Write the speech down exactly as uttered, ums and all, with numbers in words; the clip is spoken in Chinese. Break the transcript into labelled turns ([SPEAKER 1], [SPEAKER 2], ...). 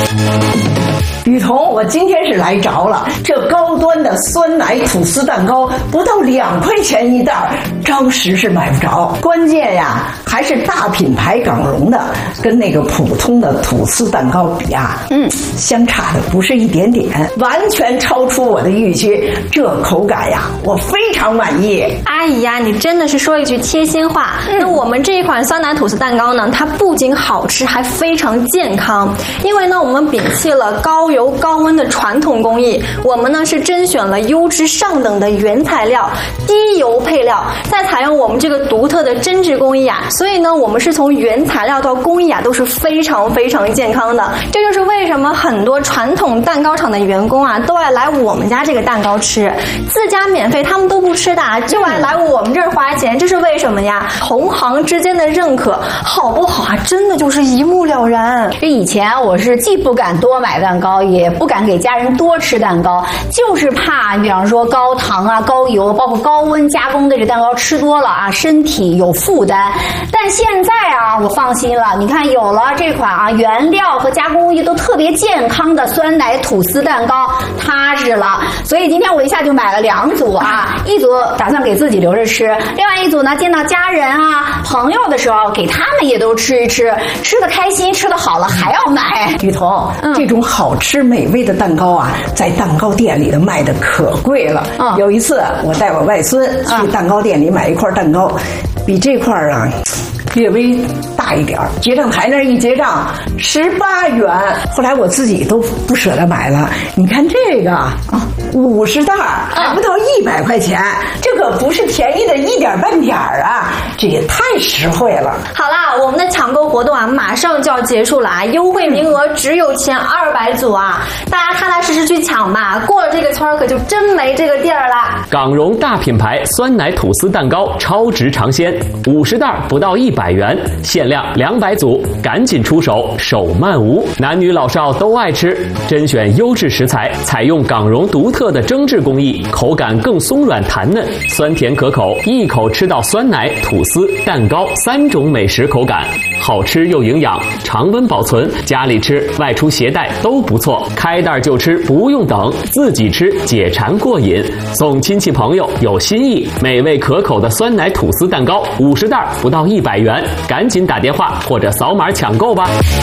[SPEAKER 1] 雨桐，我今天是来着了，这高端的酸奶吐司蛋糕不到两块钱一袋，着实是买不着。关键呀，还是大品牌港荣的，跟那个普通的吐司蛋糕比啊，嗯，相差的不是一点点，完全超出我的预期。这口感呀，我非常满意。
[SPEAKER 2] 阿姨呀，你真的是说一句贴心话。嗯、那我们这一款酸奶吐司蛋糕呢，它不仅好吃，还非常健康。因为呢，我们摒弃了高油高温的传统工艺，我们呢是甄选了优质上等的原材料、低油配料，再采用我们这个独特的针织工艺啊，所以呢，我们是从原材料到工艺啊都是非常非常健康的。这就是为什么很多传统蛋糕厂的员工啊都爱来我们家这个蛋糕吃，自家免费他们都不吃的，就爱来我们这儿花钱，这是为什么呀？同行之间的认可，好不好啊？真的就是一目了然。
[SPEAKER 3] 这以前我是既不敢多买蛋糕，也不敢给家人多吃蛋糕，就是怕比方说高糖啊、高油，包括高温加工的这蛋糕吃多了啊，身体有负担。但现在啊，我放心了，你看有了这款啊原料和加工工艺都特别健康的酸奶吐司蛋糕，踏实了。所以今天我一下就买了两组啊，一组打算给自己留着吃，另外一组呢见到家人啊、朋友的时候给他们也都吃一吃，吃得开心，吃得好了还要买。
[SPEAKER 1] 雨桐，嗯、这种好吃美味的蛋糕啊，在蛋糕店里的卖的可贵了。嗯、有一次我带我外孙去蛋糕店里买一块蛋糕，比这块啊略微大一点，结账台那儿一结账十八元，后来我自己都不舍得买了。你看这个啊，五十袋还不到一百块钱，这可不是便宜的一点半点儿啊，这也太实惠了。
[SPEAKER 2] 好啦，我们的抢购活动啊马上就要结束了啊，优惠名额只有前二百组啊，大家踏踏实实去抢吧，过了这个圈可就真没这个地儿了。
[SPEAKER 4] 港荣大品牌酸奶吐司蛋糕超值尝鲜，五十袋不到一百元，限量两百组，赶紧出手，手慢无。男女老少都爱吃，甄选优质食材，采用港荣独特的蒸制工艺，口感更松软弹嫩，酸甜可口，一口吃到酸奶、吐司、蛋糕三种美食口感，好吃又营养，常温保存，家里吃、外出携带都不错。开袋就吃，不用等，自己吃解馋过瘾，送亲戚朋友有新意，美味可口的酸奶吐司蛋糕，五十袋不到一百元，赶紧打电话或者扫码抢购吧。